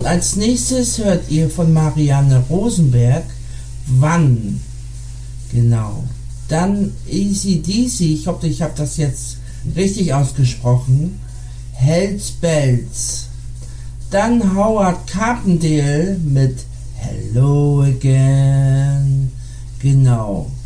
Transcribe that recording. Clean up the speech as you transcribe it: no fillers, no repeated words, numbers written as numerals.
Als nächstes hört ihr von Marianne Rosenberg Wann. Genau. Dann AC/DC, ich hoffe, ich habe das jetzt richtig ausgesprochen. Hells Bells. Dann Howard Carpendale mit Hello Again. Genau.